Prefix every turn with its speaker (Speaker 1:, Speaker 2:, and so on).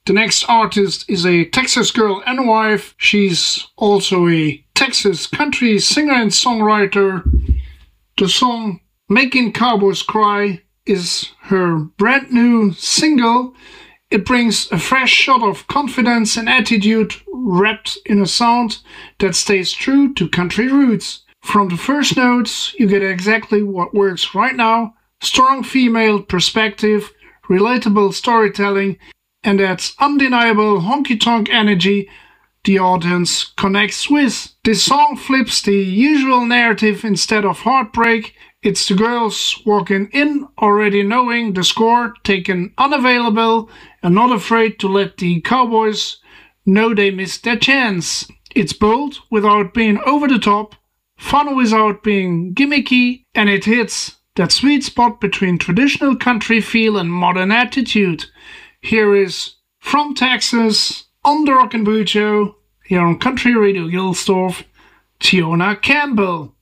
Speaker 1: The next artist is a Texas girl and wife. She's also a Texas country singer and songwriter. The song Making Cowboys Cry is her brand new single. It brings a fresh shot of confidence and attitude wrapped in a sound that stays true to country roots. From the first notes, you get exactly what works right now: strong female perspective, relatable storytelling, and that undeniable honky-tonk energy the audience connects with. This song flips the usual narrative. Instead of heartbreak, it's the girls walking in already knowing the score, taken unavailable, and not afraid to let the Cowboys know they missed their chance. It's bold without being over the top, fun without being gimmicky, and it hits that sweet spot between traditional country feel and modern attitude. Here is From Texas on the Rockin' Boot Show, here on Country Radio Gilsdorf, Tiona Campbell.